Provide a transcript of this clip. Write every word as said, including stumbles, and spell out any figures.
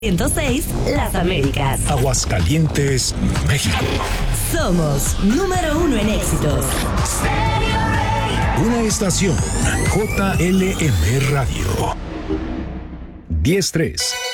ciento seis Las Américas. Aguascalientes, México. Somos número uno en éxitos. Una estación J L M Radio. diez tres.